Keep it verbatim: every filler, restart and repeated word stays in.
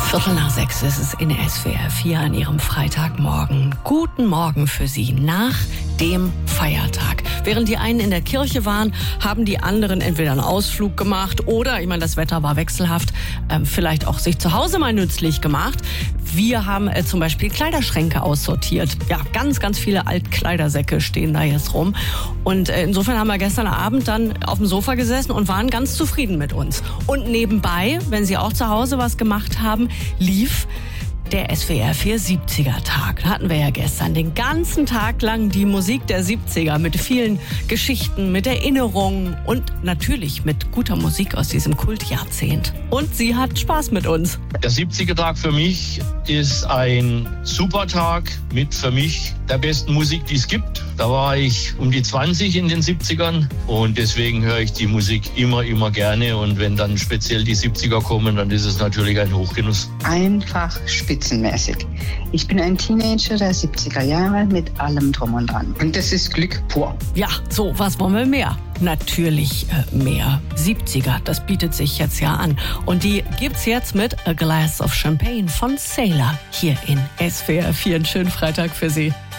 Viertel nach sechs ist es in S W R vier an Ihrem Freitagmorgen. Guten Morgen für Sie nach dem Feiertag. Während die einen in der Kirche waren, haben die anderen entweder einen Ausflug gemacht oder, ich meine, das Wetter war wechselhaft, ähm, vielleicht auch sich zu Hause mal nützlich gemacht. Wir haben äh, zum Beispiel Kleiderschränke aussortiert. Ja, ganz, ganz viele Altkleidersäcke stehen da jetzt rum. Und äh, insofern haben wir gestern Abend dann auf dem Sofa gesessen und waren ganz zufrieden mit uns. Und nebenbei, wenn Sie auch zu Hause was gemacht haben, lief der S W R vier siebziger-Tag. Da hatten wir ja gestern den ganzen Tag lang die Musik der siebziger mit vielen Geschichten, mit Erinnerungen und natürlich mit guter Musik aus diesem Kultjahrzehnt. Und sie hat Spaß mit uns. Der siebziger-Tag für mich ist ein super Tag mit für mich der besten Musik, die es gibt. Da war ich um die zwanzig in den siebzigern und deswegen höre ich die Musik immer, immer gerne. Und wenn dann speziell die siebziger kommen, dann ist es natürlich ein Hochgenuss. Einfach spitzenmäßig. Ich bin ein Teenager der siebziger Jahre mit allem drum und dran. Und das ist Glück pur. Ja, so, was wollen wir mehr? Natürlich äh, mehr. siebziger, das bietet sich jetzt ja an. Und die gibt's jetzt mit A Glass of Champagne von Sailor hier in S W R vier. Einen schönen Freitag für Sie.